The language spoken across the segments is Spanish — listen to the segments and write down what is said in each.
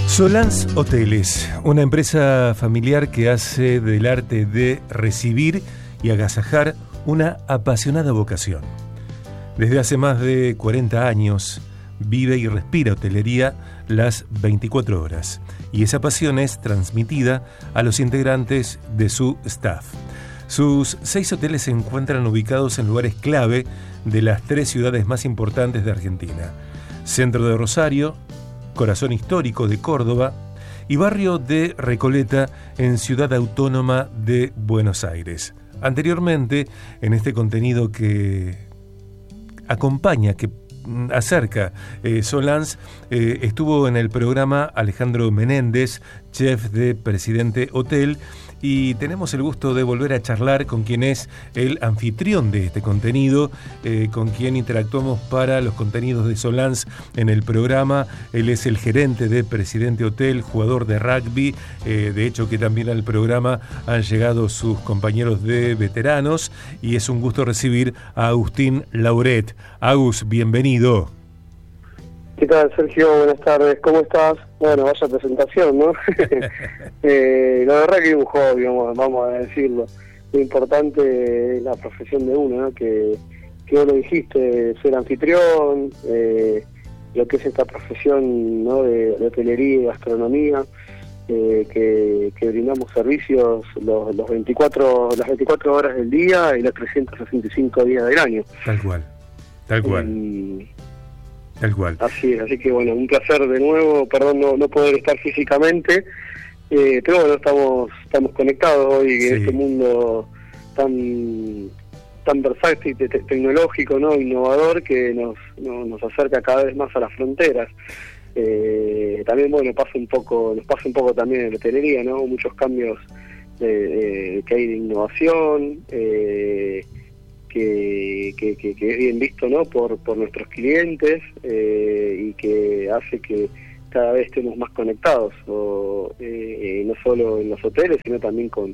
Solans Hoteles, una empresa familiar que hace del arte de recibir y agasajar una apasionada vocación. Desde hace más de 40 años vive y respira hotelería las 24 horas, y esa pasión es transmitida a los integrantes de su staff. Sus 6 hoteles se encuentran ubicados en lugares clave de las 3 ciudades más importantes de Argentina: centro de Rosario, corazón histórico de Córdoba y barrio de Recoleta en Ciudad Autónoma de Buenos Aires. Anteriormente, en este contenido que acompaña, que acerca Solans, estuvo en el programa Alejandro Menéndez, chef de Presidente Hotel, y tenemos el gusto de volver a charlar con quien es el anfitrión de este contenido, con quien interactuamos para los contenidos de Solans en el programa. Él es el gerente de Presidente Hotel, jugador de rugby, de hecho que también al programa han llegado sus compañeros de veteranos, y es un gusto recibir a Agustín Lauret. Agus, bienvenido. ¿Qué tal, Sergio? Buenas tardes, ¿cómo estás? Bueno, vaya presentación, ¿no? La verdad que es un hobby, vamos a decirlo. Lo importante es la profesión de uno, ¿no? Que vos lo dijiste, ser anfitrión, lo que es esta profesión, ¿no? de hotelería y gastronomía, que brindamos servicios las 24 horas del día y los 365 días del año. Tal cual. Tal cual. Así es, así que bueno, un placer de nuevo, perdón no poder estar físicamente, pero bueno, estamos conectados hoy en este mundo tan versátil, tecnológico, ¿no? Innovador, que nos acerca cada vez más a las fronteras. También bueno, nos pasa un poco también en la hotelería, ¿no? Muchos cambios que hay de innovación, que es bien visto, ¿no? por nuestros clientes, y que hace que cada vez estemos más conectados, no solo en los hoteles, sino también con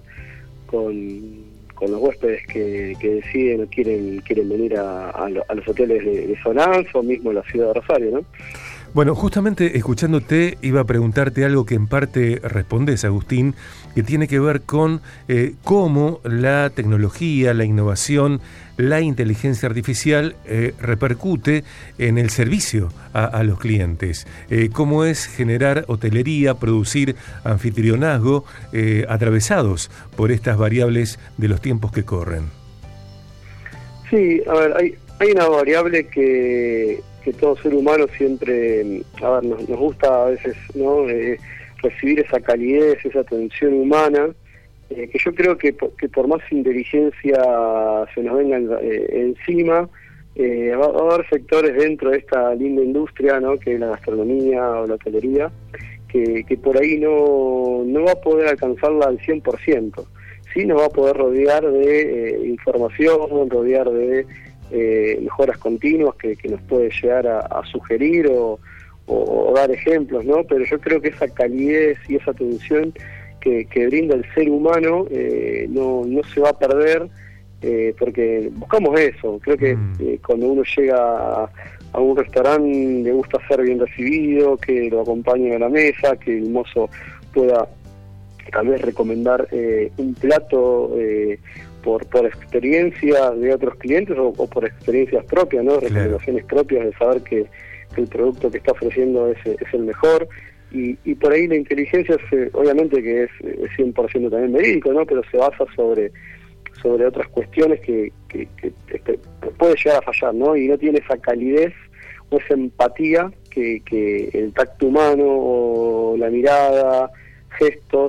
los huéspedes que deciden o quieren venir a los hoteles de Solans o mismo la ciudad de Rosario, ¿no? Bueno, justamente escuchándote iba a preguntarte algo que en parte respondes, Agustín, que tiene que ver con cómo la tecnología, la innovación, la inteligencia artificial repercute en el servicio a los clientes. Cómo es generar hotelería, producir anfitrionazgo atravesados por estas variables de los tiempos que corren. Sí, a ver, hay una variable que todo ser humano siempre, nos gusta a veces, ¿no? Recibir esa calidez, esa atención humana, que yo creo que por más inteligencia se nos venga encima, va a haber sectores dentro de esta linda industria, ¿no? Que es la gastronomía o la hotelería, que por ahí no va a poder alcanzarla al 100%, sí nos va a poder rodear de información, rodear de mejoras continuas que nos puede llegar a sugerir o dar ejemplos, ¿no? Pero yo creo que esa calidez y esa atención que brinda el ser humano no se va a perder, porque buscamos eso. Creo que cuando uno llega a un restaurante le gusta ser bien recibido, que lo acompañen a la mesa, que el mozo pueda tal vez recomendar un plato por experiencia de otros clientes o por experiencias propias, ¿no? Recomendaciones propias de saber que el producto que está ofreciendo es el mejor, y por ahí la inteligencia obviamente que es 100% también verídico, ¿no? Pero se basa sobre otras cuestiones que puede llegar a fallar, ¿no? Y no tiene esa calidez o esa empatía que el tacto humano o la mirada, gestos,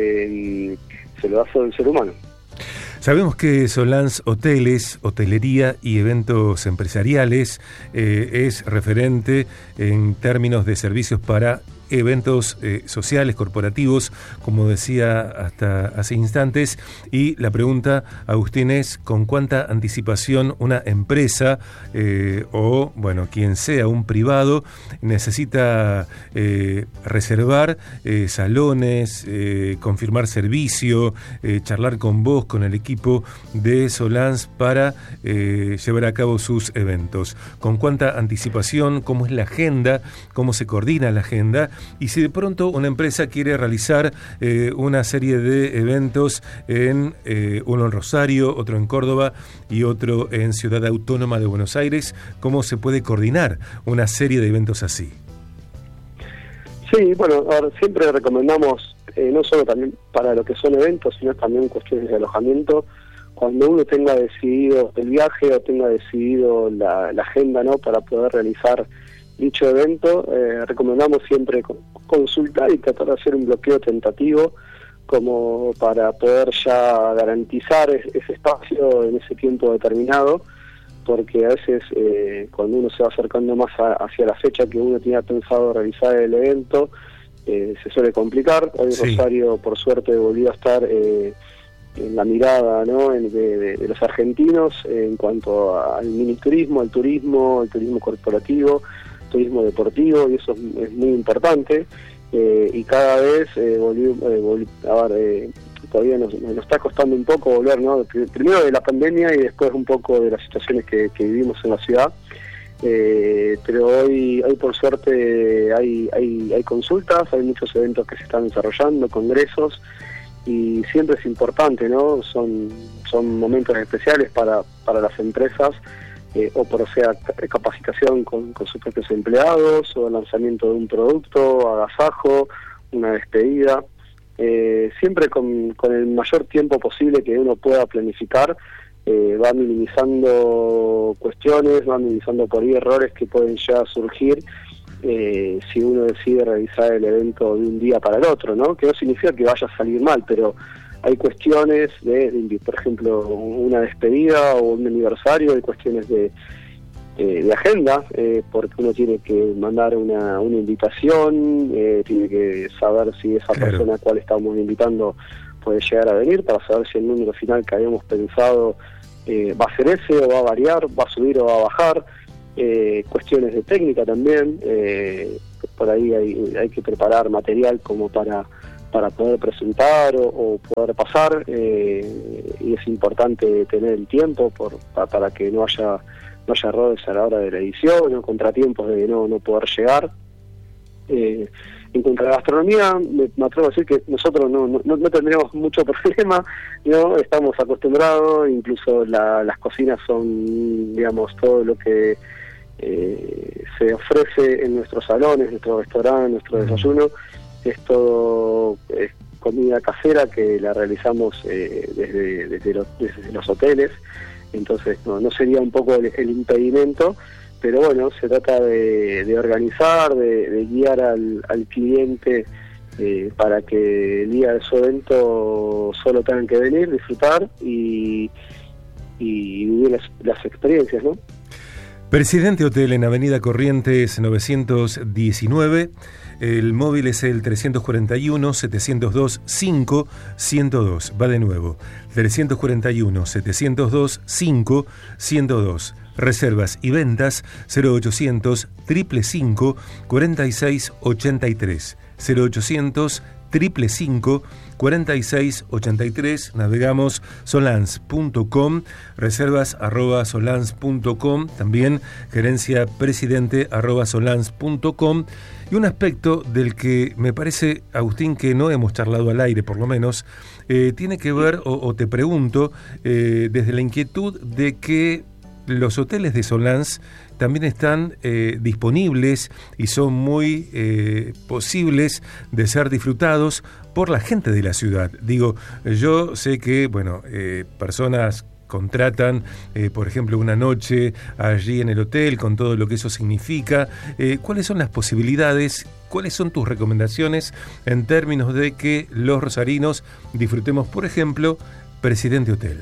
se lo da solo el ser humano. Sabemos que Solans Hoteles, hotelería y eventos empresariales es referente en términos de servicios para eventos sociales, corporativos, como decía hasta hace instantes. Y la pregunta, Agustín, es ¿con cuánta anticipación una empresa o, bueno, quien sea, un privado, necesita reservar salones, confirmar servicio, charlar con vos, con el equipo de Solans para llevar a cabo sus eventos? ¿Con cuánta anticipación? ¿Cómo es la agenda? ¿Cómo se coordina la agenda? Y si de pronto una empresa quiere realizar una serie de eventos en uno en Rosario, otro en Córdoba y otro en Ciudad Autónoma de Buenos Aires, ¿cómo se puede coordinar una serie de eventos así? Sí, bueno, a ver, siempre recomendamos, no solo también para lo que son eventos, sino también cuestiones de alojamiento. Cuando uno tenga decidido el viaje o tenga decidido la agenda, ¿no?, para poder realizar dicho evento, recomendamos siempre consultar y tratar de hacer un bloqueo tentativo como para poder ya garantizar ese espacio en ese tiempo determinado, porque a veces cuando uno se va acercando más hacia la fecha que uno tenía pensado realizar el evento, se suele complicar. Hoy Sí. Rosario, por suerte, volvió a estar en la mirada, ¿no?, de los argentinos en cuanto al miniturismo, al turismo corporativo, turismo deportivo, y eso es muy importante. Y cada vez todavía nos está costando un poco volver, ¿no?, primero de la pandemia y después un poco de las situaciones que vivimos en la ciudad. Pero hoy por suerte hay consultas, hay muchos eventos que se están desarrollando, congresos, y siempre es importante, ¿no? Son momentos especiales para las empresas, o por sea capacitación con sus propios empleados, o lanzamiento de un producto, agasajo, una despedida, siempre con el mayor tiempo posible que uno pueda planificar. Va minimizando cuestiones, va minimizando por ahí errores que pueden ya surgir si uno decide realizar el evento de un día para el otro, ¿no? Que no significa que vaya a salir mal, pero hay cuestiones de por ejemplo, una despedida o un aniversario, hay cuestiones de agenda, porque uno tiene que mandar una invitación, tiene que saber si esa persona a cual estamos invitando puede llegar a venir, para saber si el número final que habíamos pensado va a ser ese, o va a variar, va a subir o va a bajar. Cuestiones de técnica también, por ahí hay que preparar material como para poder presentar o poder pasar, y es importante tener el tiempo para que no haya errores a la hora de la edición o contratiempos de no poder llegar. En cuanto a la gastronomía, me atrevo a decir que nosotros no tendremos mucho problema, ¿no? Estamos acostumbrados, incluso las cocinas son, digamos, todo lo que se ofrece en nuestros salones, nuestro restaurante, nuestro desayuno, es todo comida casera que la realizamos desde los hoteles, entonces no sería un poco el impedimento. Pero bueno, se trata de organizar, de guiar al cliente para que el día de su evento solo tengan que venir, disfrutar y vivir las experiencias, ¿no? Presidente Hotel en Avenida Corrientes 919. El móvil es el 341-702-5102. Va de nuevo, 341-702-5102. Reservas y ventas 0800 555 4683. 0800 555 4683. Navegamos solans.com, reservas @solans.com, también gerencia presidente @solans.com. Y un aspecto del que me parece, Agustín, que no hemos charlado al aire, por lo menos, tiene que ver, o te pregunto, desde la inquietud de que los hoteles de Solans también están disponibles y son muy posibles de ser disfrutados por la gente de la ciudad. Digo, yo sé que, personas contratan, por ejemplo, una noche allí en el hotel con todo lo que eso significa. ¿Cuáles son las posibilidades? ¿Cuáles son tus recomendaciones en términos de que los rosarinos disfrutemos, por ejemplo, Presidente Hotel?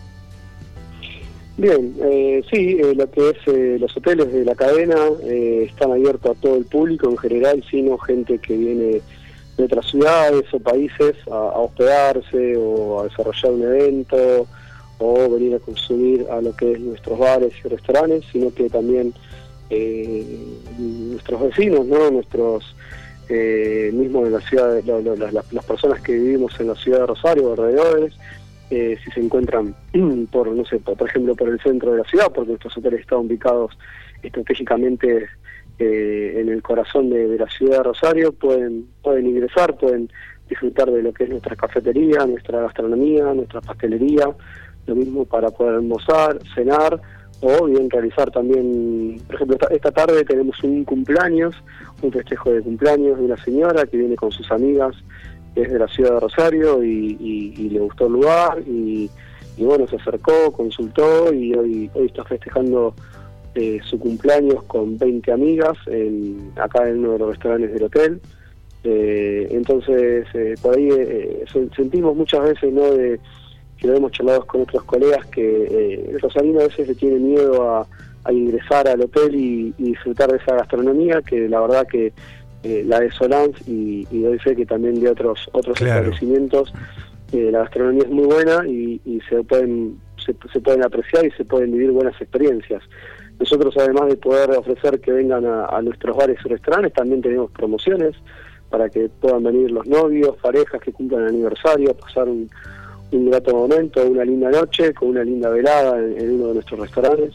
Bien, sí, lo que es los hoteles de la cadena están abiertos a todo el público en general, sino gente que viene de otras ciudades o países a hospedarse o a desarrollar un evento o venir a consumir a lo que es nuestros bares y restaurantes, sino que también nuestros vecinos, ¿no? Nuestros mismos de la ciudad, las personas que vivimos en la ciudad de Rosario o alrededores, si se encuentran por ejemplo por el centro de la ciudad, porque nuestros hoteles están ubicados estratégicamente en el corazón de la ciudad de Rosario, pueden ingresar, pueden disfrutar de lo que es nuestra cafetería, nuestra gastronomía, nuestra pastelería, lo mismo para poder almorzar, cenar, o bien realizar también, por ejemplo, esta tarde tenemos un cumpleaños, un festejo de cumpleaños de una señora que viene con sus amigas, que es de la ciudad de Rosario, y le gustó el lugar, y bueno, se acercó, consultó, y hoy está festejando su cumpleaños con 20 amigas acá en uno de los restaurantes del hotel. Entonces, por ahí sentimos muchas veces, ¿no?, que lo hemos charlado con otros colegas, que el rosarino a veces le tiene miedo a ingresar al hotel y disfrutar de esa gastronomía, que la verdad que la de Solans, y doy fe que también de otros Claro. establecimientos, la gastronomía es muy buena y se pueden apreciar y se pueden vivir buenas experiencias. Nosotros, además de poder ofrecer que vengan a nuestros bares y restaurantes, también tenemos promociones para que puedan venir los novios, parejas que cumplan el aniversario, pasar un grato momento, una linda noche, con una linda velada en uno de nuestros restaurantes,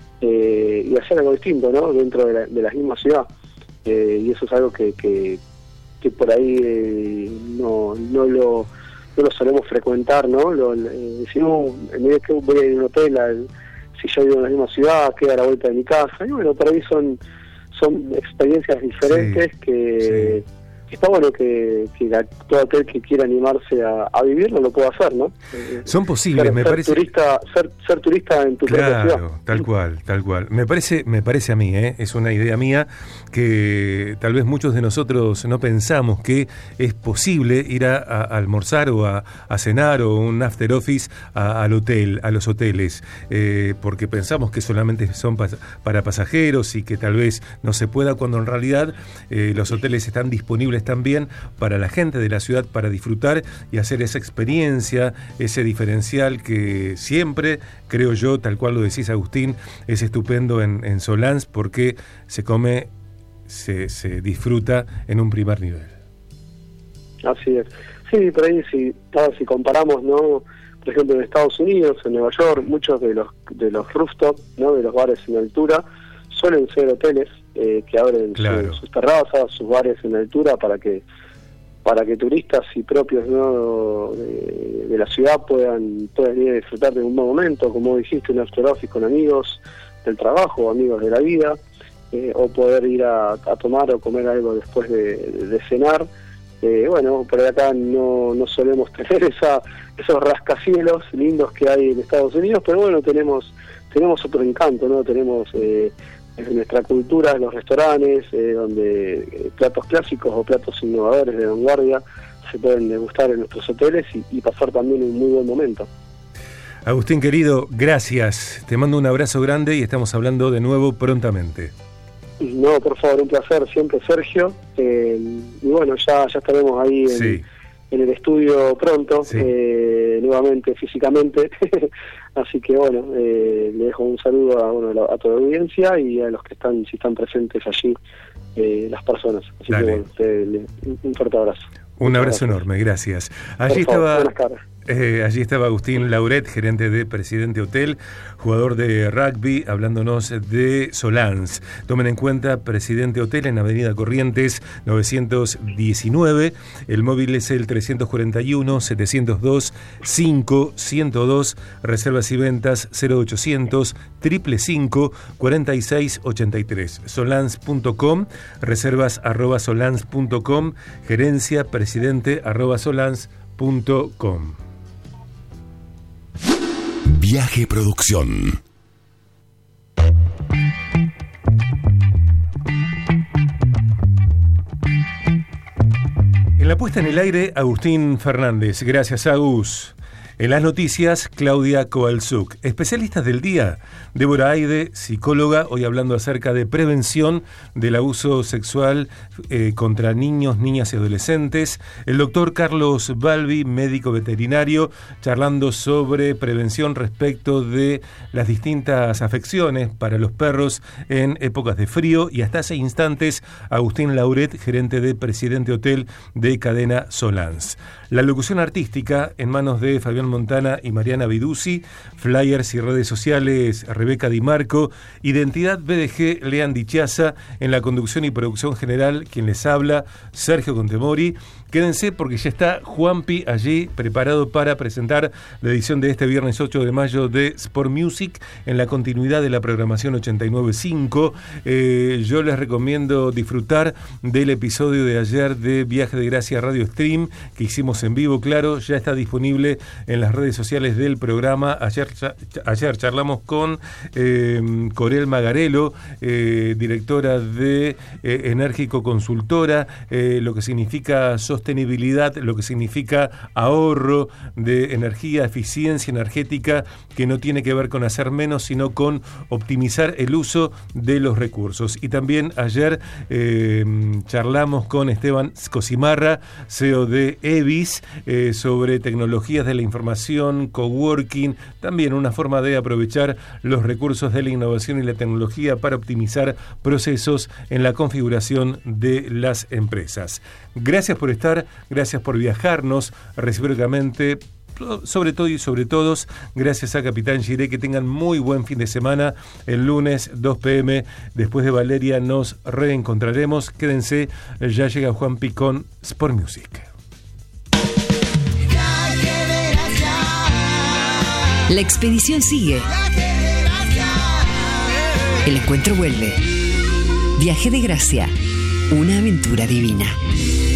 y hacer algo distinto, ¿no?, dentro de la misma ciudad. Y eso es algo que por ahí no lo solemos frecuentar, ¿no? Decimos, en vez de que voy a ir a un hotel, si yo vivo en la misma ciudad, queda a la vuelta de mi casa, y bueno, por ahí son experiencias diferentes. Sí, que está bueno que todo aquel que quiera animarse a vivirlo lo pueda hacer, ¿no? Son posibles, me parece. Ser turista en tu propia ciudad. Claro, tal cual. Me parece a mí, es una idea mía, que tal vez muchos de nosotros no pensamos que es posible ir a almorzar o a cenar o un after office al hotel, a los hoteles, porque pensamos que solamente son para pasajeros y que tal vez no se pueda, cuando en realidad los hoteles están disponibles también para la gente de la ciudad, para disfrutar y hacer esa experiencia, ese diferencial que siempre, creo yo, tal cual lo decís, Agustín, es estupendo en Solans, porque se come, se disfruta en un primer nivel. Así es. Sí, por ahí si comparamos, ¿no?, por ejemplo, en Estados Unidos, en Nueva York, muchos de los rooftop, ¿no?, de los bares en altura, suelen ser hoteles que abren claro. sus terrazas, sus bares en altura, para que turistas y propios, ¿no?, de la ciudad puedan ir a disfrutar de un buen momento, como dijiste, un after office con amigos del trabajo, amigos de la vida, o poder ir a tomar o comer algo después de cenar. Bueno, por acá no solemos tener esos rascacielos lindos que hay en Estados Unidos, pero bueno, tenemos otro encanto, ¿no? Tenemos en nuestra cultura los restaurantes, donde platos clásicos o platos innovadores de vanguardia se pueden degustar en nuestros hoteles y pasar también un muy buen momento. Agustín, querido, gracias. Te mando un abrazo grande y estamos hablando de nuevo prontamente. No, por favor, un placer siempre, Sergio. Y bueno, ya estaremos ahí en el estudio pronto, sí. Nuevamente físicamente. Así que bueno, le dejo un saludo a toda la audiencia y a los que si están presentes allí, las personas. Así Dale. que bueno, un fuerte abrazo. Un abrazo enorme, gracias. Allí estaba Agustín Lauret, gerente de Presidente Hotel, jugador de rugby, hablándonos de Solans. Tomen en cuenta Presidente Hotel en Avenida Corrientes 919. El móvil es el 341-702-5102. Reservas y ventas 0800-555-4683. Solans.com, reservas @solans.com, gerencia presidente @solans.com. Viaje Producción. En la puesta en el aire, Agustín Fernández. Gracias, Agus. En las noticias, Claudia Kowalczuk. Especialistas del día, Débora Aide, psicóloga, hoy hablando acerca de prevención del abuso sexual contra niños, niñas y adolescentes. El doctor Carlos Balbi, médico veterinario, charlando sobre prevención respecto de las distintas afecciones para los perros en épocas de frío. Y hasta hace instantes, Agustín Lauret, gerente de Presidente Hotel de Cadena Solans. La locución artística en manos de Fabián Sebastián Montana y Mariana Viduzzi, flyers y redes sociales Rebeca Di Marco, Identidad BDG Lean Dichaza, en la conducción y producción general quien les habla, Sergio Contemori. Quédense porque ya está Juanpi allí preparado para presentar la edición de este viernes 8 de mayo de Sport Music en la continuidad de la programación 89.5. Yo les recomiendo disfrutar del episodio de ayer de Viaje de Gracia Radio Stream que hicimos en vivo, claro, ya está disponible en las redes sociales del programa. Ayer charlamos con Corel Magarello, directora de Enérgico Consultora, lo que significa sostenibilidad, lo que significa ahorro de energía, eficiencia energética, que no tiene que ver con hacer menos, sino con optimizar el uso de los recursos. Y también ayer charlamos con Esteban Cosimarra, CEO de EVIS, sobre tecnologías de la información, coworking, también una forma de aprovechar los recursos de la innovación y la tecnología para optimizar procesos en la configuración de las empresas. Gracias por estar, gracias por viajarnos recíprocamente, sobre todo y sobre todos, gracias a Capitán Giré, que tengan muy buen fin de semana. El lunes 2 p.m. después de Valeria nos reencontraremos. Quédense, ya llega Juanpi con Sport Music. La expedición sigue. El encuentro vuelve. Viaje de Gracia, una aventura divina.